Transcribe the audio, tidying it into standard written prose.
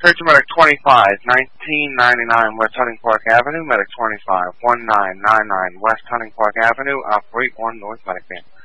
Courier Medic 25, 1999 West Hunting Park Avenue, Medic 25, 1999 West Hunting Park Avenue, operate 1 North Medic Van.